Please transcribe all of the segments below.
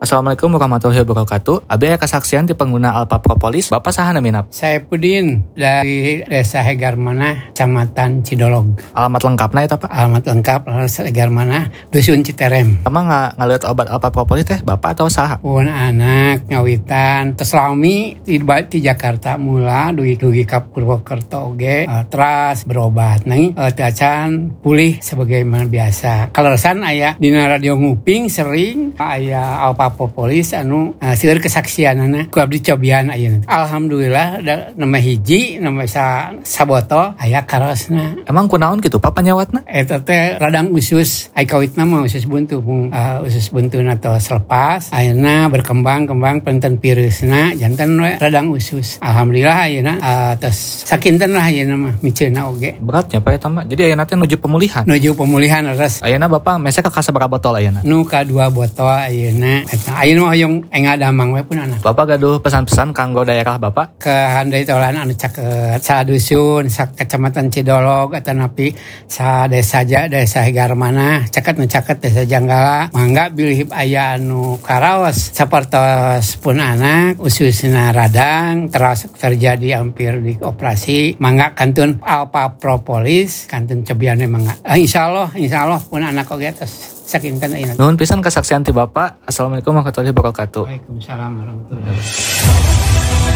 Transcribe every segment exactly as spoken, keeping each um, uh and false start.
Assalamualaikum warahmatullahi wabarakatuh. Abi aya kasaksian ti pengguna Alpha Propolis. Bapak saha naminap? Saipudin dari Desa Hegarmanah, Kecamatan Cidolog. Alamat lengkapna eta Pak? Alamat lengkap Desa Hegarmanah, Dusun Citerem. Emang nga ngaliat obat Alpha Propolis teh Bapak atau saha? Pun anak ngawitan terselami di, di Jakarta mula dugi-dugi ka Purwokerto oge uh, teras berobat nih uh, tacan pulih sebagaimana biasa. Kaleresan aya dina radio nguping sering aya Alpha Propolis anu uh, seueur kesaksianana ku abdi cobian ayeuna. Alhamdulillah da, nama hiji nama sa sabotol aya karosna. Emang kunaon kitu Pak panyawatna? Eta teh radang usus ai kawitna mah usus buntu uh, usus buntuna tos lepas ayeuna berkembang-kembang penten virusna janten we radang usus. Alhamdulillah ayeuna uh, tos sakinten lah ayeuna mah miceuna oge. Beratnya Pak eta mah. Jadi ayeuna teh nuju pemulihan. Nuju pemulihan leres. Ayeuna Bapak mesek ka sabaraha botol ayeuna? Nu ka dua botol ayeuna. Eta ayeuna mah hoyong enga damang we pun anak. Bapak gaduh pesan-pesan kanggo daerah Bapak? Ke handai tolan anu caket sa dusun, sa kecamatan Cidolog eta napi sa desa ja desa Hegarmanah, caket nu caket desa Janggala. Mangga bilih aya anu karaos sapertos pun anak ususna radang terus terjadi hampir di operasi. Mangga kantun Alpha Propolis, kantun cobiane mangga. Eh, insyaallah insyaallah pun anak oge tos sakinten ayeuna. Nuhun pisan kasaksian ti Bapak. Assalamualaikum warahmatullahi wabarakatuh. Waalaikumsalam warahmatullahi wabarakatuh.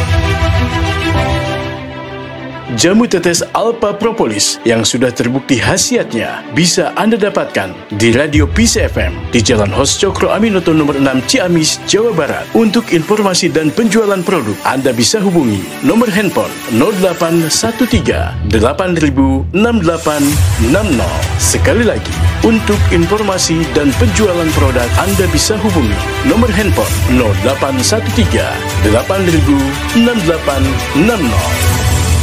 Jamu tetes Alpha Propolis yang sudah terbukti khasiatnya bisa Anda dapatkan di Radio Peace F M di Jalan Hos Cokro Aminoto nomor enam Ciamis, Jawa Barat. Untuk informasi dan penjualan produk, Anda bisa hubungi nomor handphone nol delapan satu tiga delapan nol enam delapan enam nol. Sekali lagi, untuk informasi dan penjualan produk, Anda bisa hubungi nomor handphone nol delapan satu tiga delapan nol enam delapan enam nol.